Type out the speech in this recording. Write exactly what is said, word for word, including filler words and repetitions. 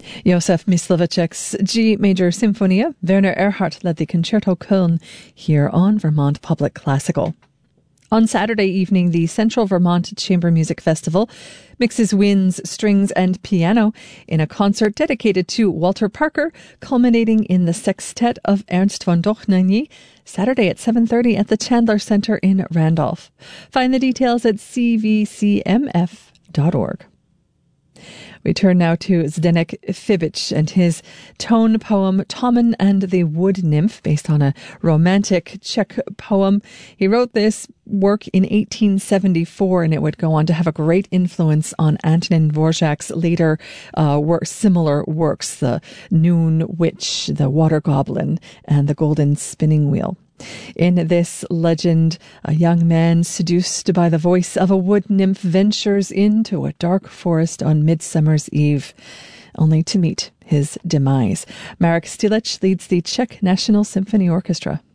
Josef Mysliveček's G Major Symphonia. Werner Erhardt led the Concerto Köln here on Vermont Public Classical. On Saturday evening, the Central Vermont Chamber Music Festival mixes winds, strings, and piano in a concert dedicated to Walter Parker, culminating in the sextet of Ernst von Dohnanyi, Saturday at seven thirty at the Chandler Center in Randolph. Find the details at c v c m f dot org. We turn now to Zdeněk Fibič and his tone poem Tommen and the Wood Nymph, based on a romantic Czech poem. He wrote this work in eighteen seventy-four, and it would go on to have a great influence on Antonin Dvorak's later uh, work, similar works, The Noon Witch, The Water Goblin, and The Golden Spinning Wheel. In this legend, a young man seduced by the voice of a wood nymph ventures into a dark forest on Midsummer's Eve, only to meet his demise. Marek Stilic leads the Czech National Symphony Orchestra.